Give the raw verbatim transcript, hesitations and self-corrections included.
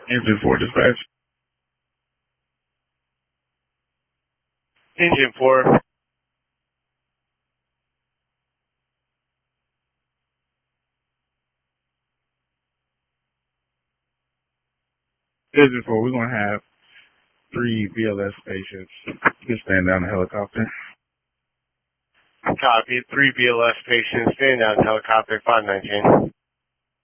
Engine four dispatch. Engine four. Engine four, we're going to have three B L S patients. You can stand down the helicopter. Copy. Three B L S patients, stand down helicopter five nineteen.